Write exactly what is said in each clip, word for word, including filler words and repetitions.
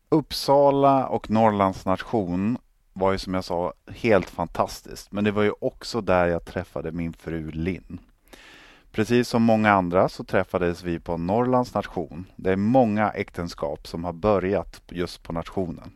Uppsala och Norrlands nation var ju som jag sa helt fantastiskt. Men det var ju också där jag träffade min fru Linn. Precis som många andra så träffades vi på Norrlands nation. Det är många äktenskap som har börjat just på nationen.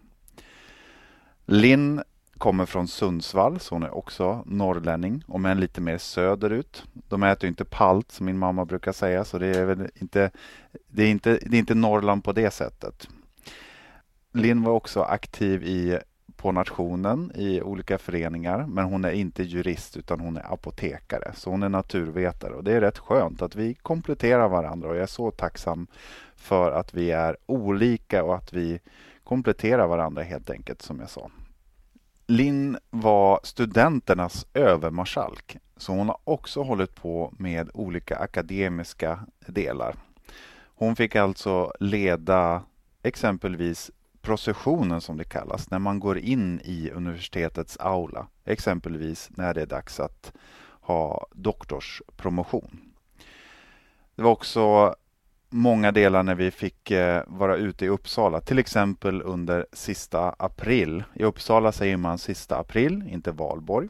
Linn kommer från Sundsvall, så hon är också norrlänning, och men lite mer söderut. De äter ju inte palt som min mamma brukar säga, så det är väl inte, det är inte, det är inte Norrland på det sättet. Linn var också aktiv i, på nationen i olika föreningar, men hon är inte jurist utan hon är apotekare, så hon är naturvetare, och det är rätt skönt att vi kompletterar varandra, och jag är så tacksam för att vi är olika och att vi kompletterar varandra helt enkelt, som jag sa. Linn var studenternas övermarskalk, så hon har också hållit på med olika akademiska delar. Hon fick alltså leda exempelvis processionen som det kallas, när man går in i universitetets aula, exempelvis när det är dags att ha doktorspromotion. Det var också många delar när vi fick eh, vara ute i Uppsala, till exempel under sista april. I Uppsala säger man sista april, inte valborg.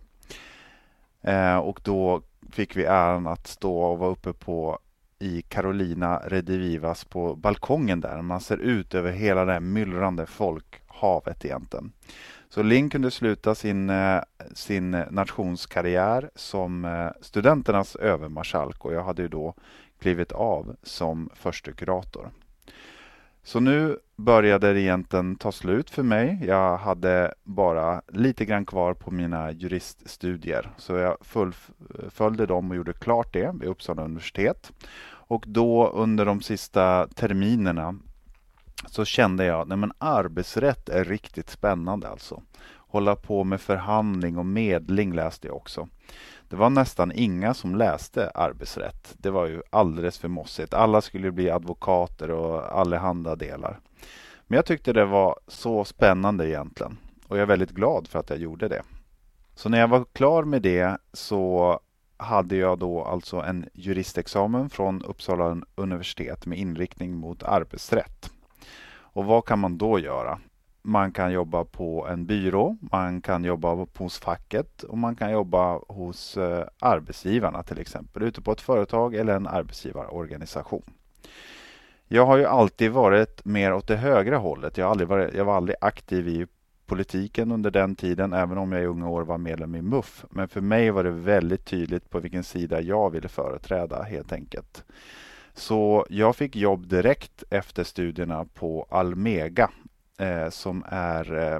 Eh, och då fick vi äran att stå och vara uppe på i Carolina Redivivas på balkongen där. Man ser ut över hela det här myllrande folkhavet egentligen. Så Linn kunde sluta sin, eh, sin nationskarriär som eh, studenternas övermarskalk, och jag hade ju då klivit av som förste kurator. Så nu började det egentligen ta slut för mig. Jag hade bara lite grann kvar på mina juriststudier. Så jag fullföljde dem och gjorde klart det vid Uppsala universitet. Och då under de sista terminerna så kände jag att arbetsrätt är riktigt spännande alltså. Hålla på med förhandling och medling läste jag också. Det var nästan inga som läste arbetsrätt. Det var ju alldeles för mossigt. Alla skulle bli advokater och allehanda delar. Men jag tyckte det var så spännande egentligen. Och jag är väldigt glad för att jag gjorde det. Så när jag var klar med det så hade jag då alltså en juristexamen från Uppsala universitet med inriktning mot arbetsrätt. Och vad kan man då göra? Man kan jobba på en byrå, man kan jobba hos facket och man kan jobba hos eh, arbetsgivarna till exempel, ute på ett företag eller en arbetsgivarorganisation. Jag har ju alltid varit mer åt det högra hållet. Jag, har aldrig varit, jag var aldrig aktiv i politiken under den tiden, även om jag i unga år var medlem i M U F. Men för mig var det väldigt tydligt på vilken sida jag ville företräda helt enkelt. Så jag fick jobb direkt efter studierna på Almega, eh, som är eh,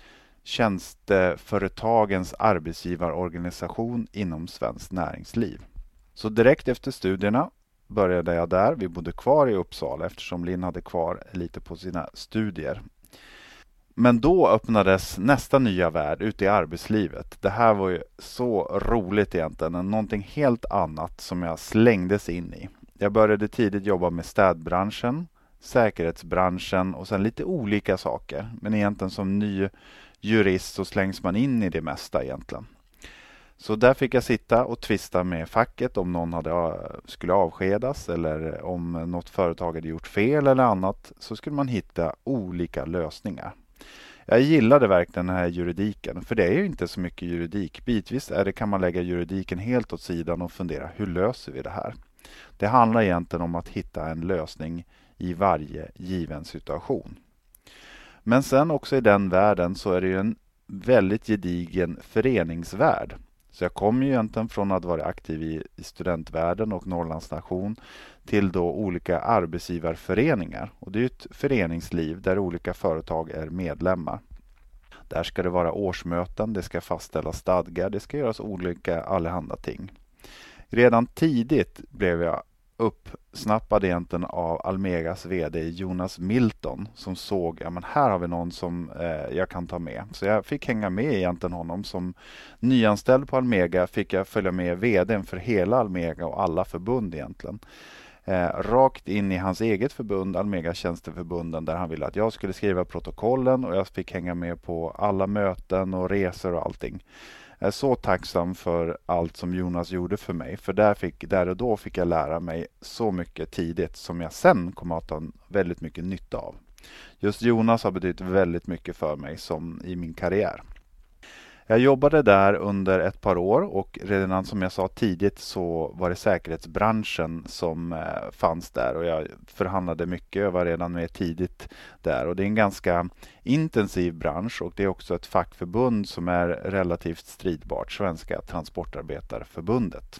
tjänsteföretagens arbetsgivarorganisation inom svenskt näringsliv. Så direkt efter studierna började jag där. Vi bodde kvar i Uppsala eftersom Linn hade kvar lite på sina studier. Men då öppnades nästa nya värld ute i arbetslivet. Det här var ju så roligt egentligen. Någonting helt annat som jag slängdes in i. Jag började tidigt jobba med städbranschen, säkerhetsbranschen och sen lite olika saker. Men egentligen som ny jurist så slängs man in i det mesta egentligen. Så där fick jag sitta och tvista med facket om någon hade, skulle avskedas eller om något företag hade gjort fel eller annat, så skulle man hitta olika lösningar. Jag gillade verkligen den här juridiken, för det är ju inte så mycket juridik. Bitvis är det, kan man lägga juridiken helt åt sidan och fundera, hur löser vi det här? Det handlar egentligen om att hitta en lösning i varje given situation. Men sen också i den världen så är det ju en väldigt gedigen föreningsvärld. Så jag kom ju egentligen från att vara aktiv i, i studentvärlden och Norrlands nation till då olika arbetsgivarföreningar. Och det är ju ett föreningsliv där olika företag är medlemmar. Där ska det vara årsmöten, det ska fastställas stadgar, det ska göras olika allehanda ting. Redan tidigt blev jag uppsnappad egentligen av Almegas vd Jonas Milton som såg, ja men här har vi någon som eh, jag kan ta med. Så jag fick hänga med egentligen honom som nyanställd på Almega, fick jag följa med vdn för hela Almega och alla förbund egentligen. Eh, rakt in i hans eget förbund, Almega tjänsteförbunden, där han ville att jag skulle skriva protokollen och jag fick hänga med på alla möten och resor och allting. Jag är så tacksam för allt som Jonas gjorde för mig. För där, fick, där och då fick jag lära mig så mycket tidigt som jag sen kommer att ha väldigt mycket nytta av. Just Jonas har betytt väldigt mycket för mig som i min karriär. Jag jobbade där under ett par år och redan som jag sa tidigt så var det säkerhetsbranschen som eh, fanns där och jag förhandlade mycket. Jag var redan med tidigt där och det är en ganska intensiv bransch och det är också ett fackförbund som är relativt stridbart, Svenska transportarbetarförbundet.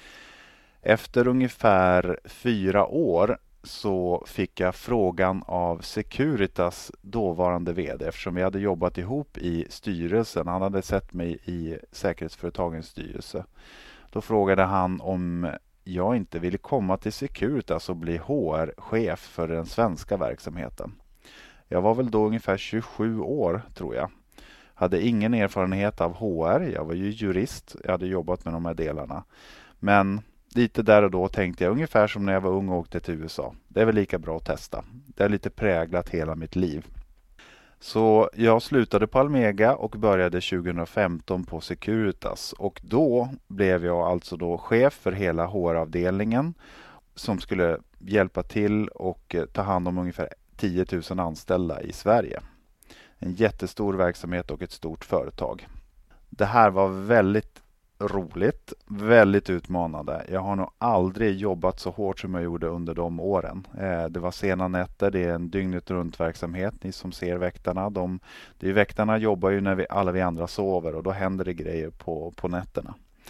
Efter ungefär fyra år så fick jag frågan av Securitas dåvarande vd eftersom vi hade jobbat ihop i styrelsen. Han hade sett mig i säkerhetsföretagens styrelse. Då frågade han om jag inte ville komma till Securitas och bli H R-chef för den svenska verksamheten. Jag var väl då ungefär tjugosju år tror jag. Hade ingen erfarenhet av H R. Jag var ju jurist. Jag hade jobbat med de här delarna. Men lite där och då tänkte jag ungefär som när jag var ung och åkte till U S A. Det är väl lika bra att testa. Det har lite präglat hela mitt liv. Så jag slutade på Almega och började tjugohundrafemton på Securitas. Och då blev jag alltså då chef för hela H R-avdelningen som skulle hjälpa till och ta hand om ungefär tio tusen anställda i Sverige. En jättestor verksamhet och ett stort företag. Det här var väldigt roligt, väldigt utmanande. Jag har nog aldrig jobbat så hårt som jag gjorde under de åren. Eh, det var sena nätter, det är en dygnet runt verksamhet. Ni som ser väktarna, de, det är väktarna jobbar ju när vi, alla vi andra sover och då händer det grejer på, på nätterna.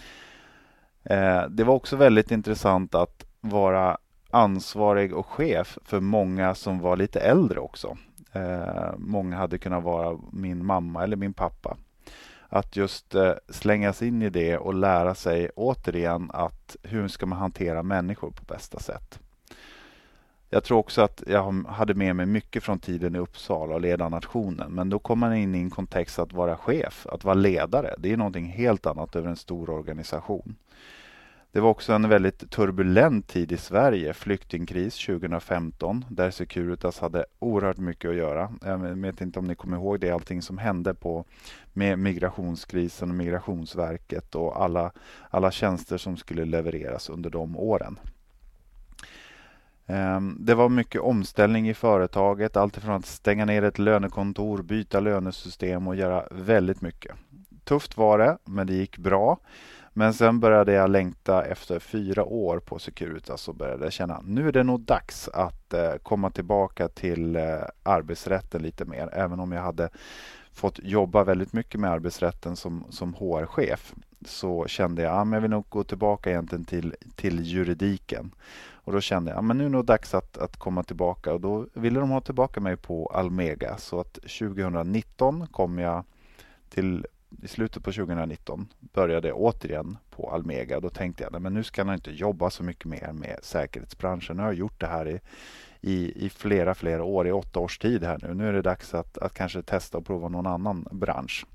Eh, det var också väldigt intressant att vara ansvarig och chef för många som var lite äldre också. Eh, många hade kunnat vara min mamma eller min pappa. Att just eh, slängas in i det och lära sig återigen att hur ska man hantera människor på bästa sätt. Jag tror också att jag hade med mig mycket från tiden i Uppsala och leda nationen. Men då kommer man in i en kontext att vara chef, att vara ledare. Det är någonting helt annat över en stor organisation. Det var också en väldigt turbulent tid i Sverige, flyktingkris tjugohundrafemton, där Securitas hade oerhört mycket att göra. Jag vet inte om ni kommer ihåg det, allting som hände på, med migrationskrisen och Migrationsverket och alla, alla tjänster som skulle levereras under de åren. Det var mycket omställning i företaget, allt ifrån att stänga ner ett lönekontor, byta lönesystem och göra väldigt mycket. Tufft var det, men det gick bra. Men sen började jag längta efter fyra år på Securitas och började känna att nu är det nog dags att eh, komma tillbaka till eh, arbetsrätten lite mer. Även om jag hade fått jobba väldigt mycket med arbetsrätten som, som H R-chef så kände jag att ah, jag vill nog gå tillbaka egentligen till, till juridiken. Och då kände jag att ah, nu är det nog dags att, att komma tillbaka och då ville de ha tillbaka mig på Almega. Så att tjugohundranitton kom jag till I slutet på tjugohundranitton började jag återigen på Almega. Då tänkte jag, nej, men nu ska jag inte jobba så mycket mer med säkerhetsbranschen. Nu har jag gjort det här i, i, i flera, flera år, i åtta års tid här nu. Nu är det dags att, att kanske testa och prova någon annan bransch.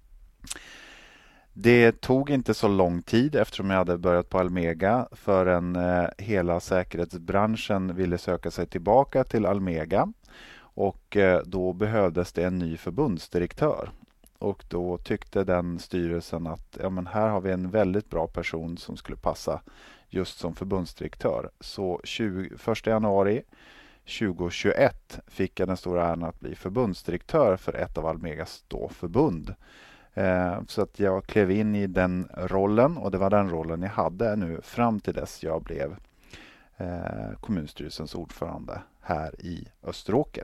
Det tog inte så lång tid eftersom jag hade börjat på Almega förrän eh, hela säkerhetsbranschen ville söka sig tillbaka till Almega. Och eh, då behövdes det en ny förbundsdirektör. Och då tyckte den styrelsen att ja, men här har vi en väldigt bra person som skulle passa just som förbundsdirektör. Så första januari tjugohundratjugoett fick jag den stora äran att bli förbundsdirektör för ett av Almegas då förbund. Eh, så att jag klev in i den rollen och det var den rollen jag hade nu fram till dess jag blev eh, kommunstyrelsens ordförande här i Österåker.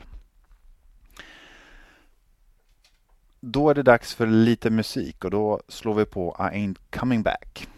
Då är det dags för lite musik och då slår vi på I Ain't Coming Back.